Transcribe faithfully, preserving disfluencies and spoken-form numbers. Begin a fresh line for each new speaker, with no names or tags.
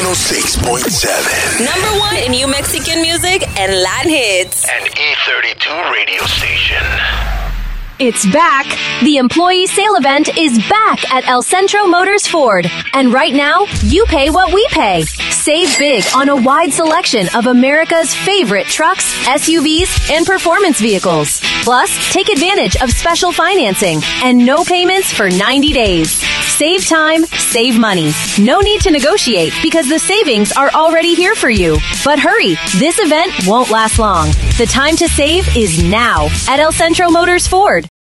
one oh six point seven.
Number one in New Mexican music and Latin hits.
An E thirty-two radio station.
It's back. The employee sale event is back at El Centro Motors Ford. And right now, you pay what we pay. Save big on a wide selection of America's favorite trucks, S U Vs, and performance vehicles. Plus, take advantage of special financing and no payments for ninety days. Save time, save money. No need to negotiate because the savings are already here for you. But hurry, this event won't last long. The time to save is now at El Centro Motors Ford.